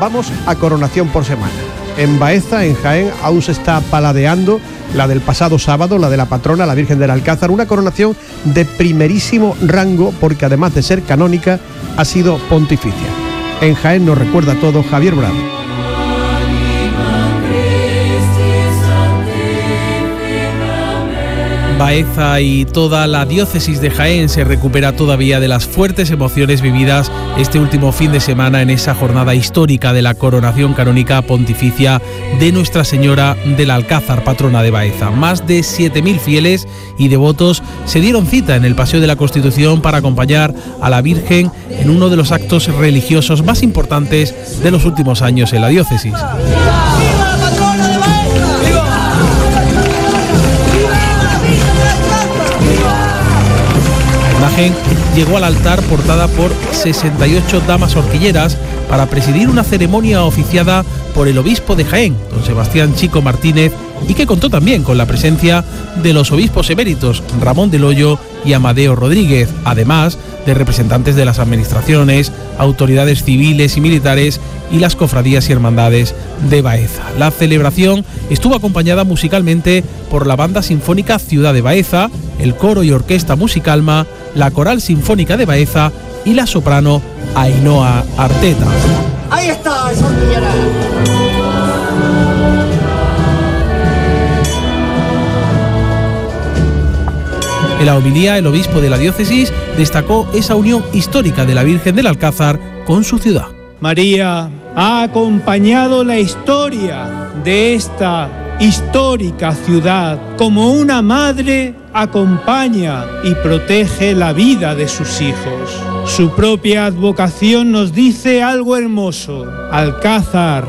vamos a coronación por semana. En Baeza, en Jaén, aún se está paladeando la del pasado sábado, la de la patrona, la Virgen del Alcázar, una coronación de primerísimo rango porque además de ser canónica, ha sido pontificia. En Jaén nos recuerda todo Javier Bravo. Baeza y toda la diócesis de Jaén se recupera todavía de las fuertes emociones vividas este último fin de semana en esa jornada histórica de la coronación canónica pontificia de Nuestra Señora del Alcázar, patrona de Baeza. Más de 7.000 fieles y devotos se dieron cita en el Paseo de la Constitución para acompañar a la Virgen en uno de los actos religiosos más importantes de los últimos años en la diócesis. La imagen llegó al altar portada por 68 damas horquilleras para presidir una ceremonia oficiada por el obispo de Jaén, don Sebastián Chico Martínez, y que contó también con la presencia de los obispos eméritos Ramón del Hoyo y Amadeo Rodríguez, además de representantes de las administraciones, autoridades civiles y militares y las cofradías y hermandades de Baeza. La celebración estuvo acompañada musicalmente por la Banda Sinfónica Ciudad de Baeza, el Coro y Orquesta Musicalma, la Coral Sinfónica de Baeza y la soprano Ainhoa Arteta. ¡Ahí está, esa horquillera! En la homilía, el obispo de la diócesis destacó esa unión histórica de la Virgen del Alcázar con su ciudad. María ha acompañado la historia de esta histórica ciudad como una madre acompaña y protege la vida de sus hijos. Su propia advocación nos dice algo hermoso. Alcázar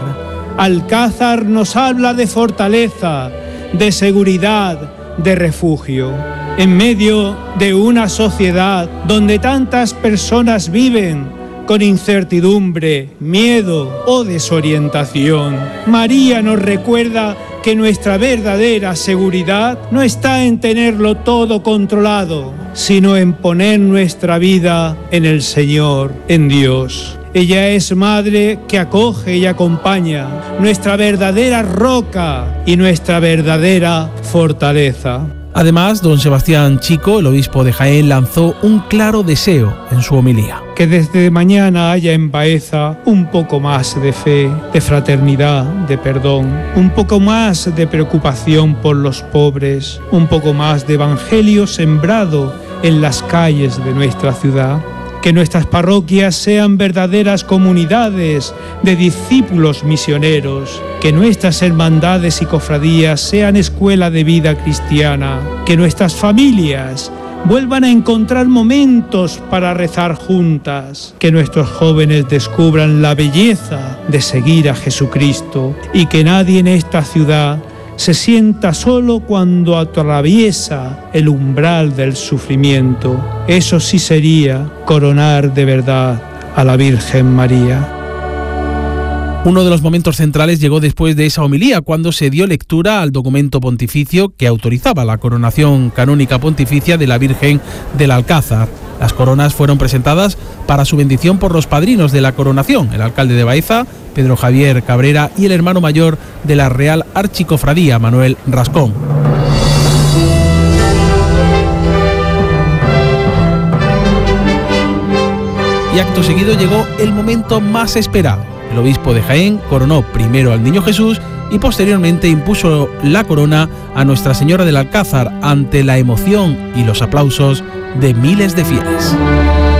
nos habla de fortaleza, de seguridad, de refugio. En medio de una sociedad donde tantas personas viven con incertidumbre, miedo o desorientación, María nos recuerda que nuestra verdadera seguridad no está en tenerlo todo controlado, sino en poner nuestra vida en el Señor, en Dios. Ella es madre que acoge y acompaña, nuestra verdadera roca y nuestra verdadera fortaleza. Además, don Sebastián Chico, el obispo de Jaén, lanzó un claro deseo en su homilía. Que desde mañana haya en Baeza un poco más de fe, de fraternidad, de perdón, un poco más de preocupación por los pobres, un poco más de evangelio sembrado en las calles de nuestra ciudad. Que nuestras parroquias sean verdaderas comunidades de discípulos misioneros. Que nuestras hermandades y cofradías sean escuela de vida cristiana. Que nuestras familias vuelvan a encontrar momentos para rezar juntas. Que nuestros jóvenes descubran la belleza de seguir a Jesucristo. Y que nadie en esta ciudad se sienta solo cuando atraviesa el umbral del sufrimiento. Eso sí sería coronar de verdad a la Virgen María. Uno de los momentos centrales llegó después de esa homilía, cuando se dio lectura al documento pontificio que autorizaba la coronación canónica pontificia de la Virgen del Alcázar. Las coronas fueron presentadas para su bendición por los padrinos de la coronación, el alcalde de Baeza, Pedro Javier Cabrera, y el hermano mayor de la Real Archicofradía, Manuel Rascón. Y acto seguido llegó el momento más esperado. El obispo de Jaén coronó primero al Niño Jesús y posteriormente impuso la corona a Nuestra Señora del Alcázar ante la emoción y los aplausos de miles de fieles.